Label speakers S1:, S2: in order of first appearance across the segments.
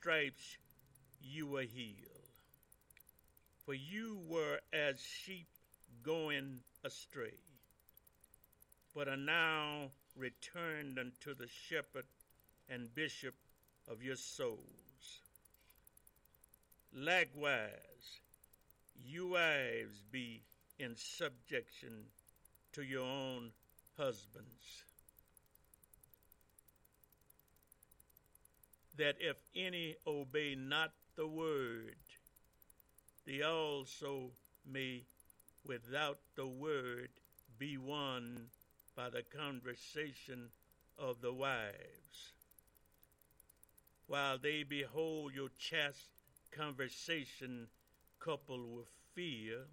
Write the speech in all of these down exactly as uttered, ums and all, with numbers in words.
S1: stripes you were healed. For you were as sheep going astray, but are now returned unto the shepherd and bishop of your souls. Likewise, you wives be in subjection to your own husbands, that if any obey not the word, they also may without the word be won by the conversation of the wives, while they behold your chaste conversation coupled with fear,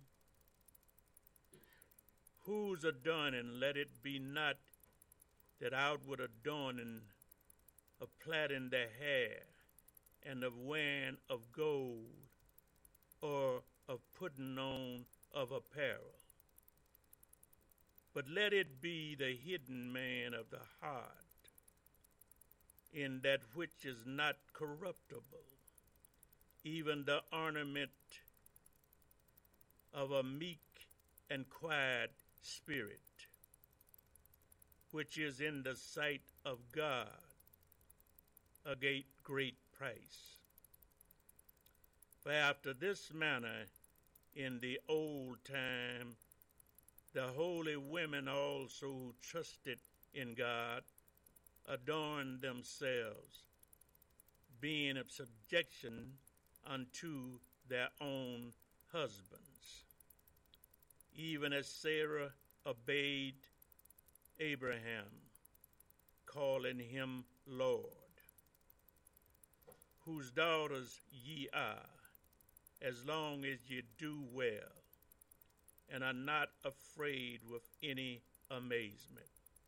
S1: whose adorning let it be not that outward adorning of plaiting their hair and of wearing of gold or of putting on of apparel, but let it be the hidden man of the heart in that which is not corruptible, even the ornament of a meek and quiet spirit, which is in the sight of God a great, great price. For after this manner in the old time the holy women also who trusted in God adorned themselves, being of subjection unto their own husbands, even as Sarah obeyed Abraham, calling him Lord, whose daughters ye are, as long as ye do well, and are not afraid with any amazement.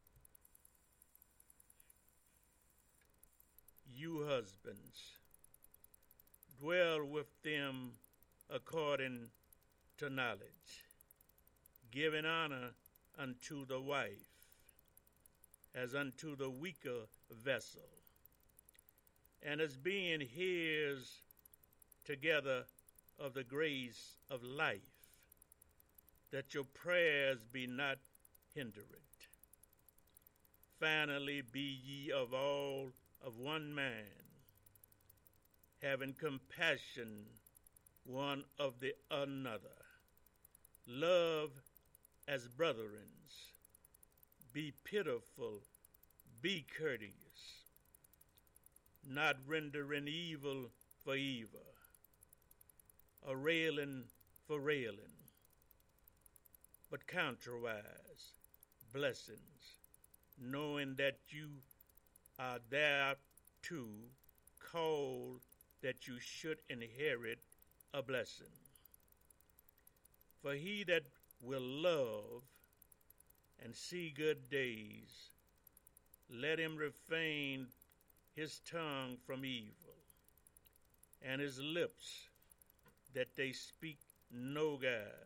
S1: You husbands, dwell with them according to knowledge, giving honor unto the wife, as unto the weaker vessel, and as being heirs together of the grace of life, that your prayers be not hindered. Finally, be ye of all of one man, having compassion one of the another. Love as brethren. Be pitiful, be courteous, not rendering evil for evil, or railing for railing, but contrariwise blessings, knowing that you are thereto called that you should inherit a blessing. For he that will love and see good days, let him refrain his tongue from evil, and his lips that they speak no guile.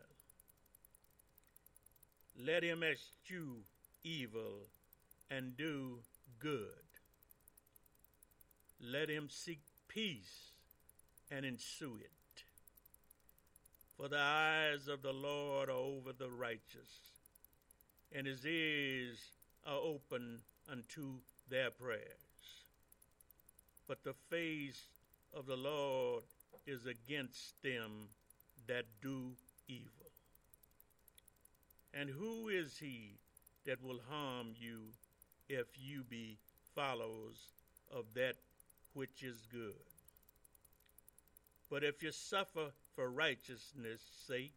S1: Let him eschew evil and do good. Let him seek peace and ensue it. For the eyes of the Lord are over the righteous, and his ears are open unto their prayers. But the face of the Lord is against them that do evil. And who is he that will harm you if you be followers of that which is good? But if you suffer for righteousness' sake,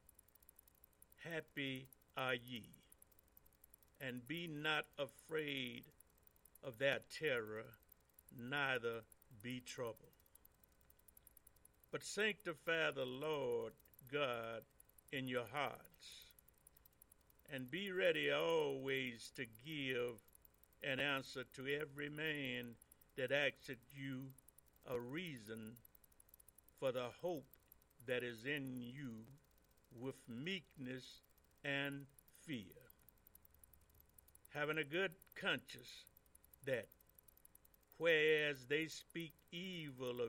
S1: happy are ye, and be not afraid of their terror, neither be troubled. But sanctify the Lord God in your hearts, and be ready always to give an answer to every man that asketh you a reason for the hope that is in you, with meekness and fear, having a good conscience, that whereas they speak evil of